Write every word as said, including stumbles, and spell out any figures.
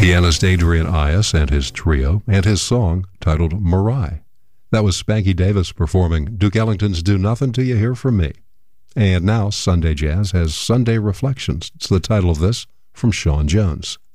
Pianist Adrian Ias and his trio, and his song titled Marai. That was Spanky Davis performing Duke Ellington's Do Nothing Till You Hear From Me. And now Sunday Jazz has Sunday Reflections. It's the title of this from Sean Jones.